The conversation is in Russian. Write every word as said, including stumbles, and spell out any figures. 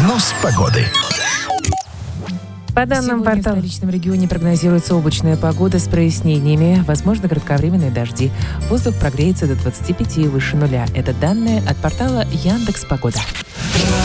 Прогноз погоды. По данным Сегодня портала, в столичном регионе прогнозируется облачная погода с прояснениями, возможно, кратковременные дожди. Воздух прогреется до двадцати пяти и выше нуля. Это данные от портала Яндекс.Погода.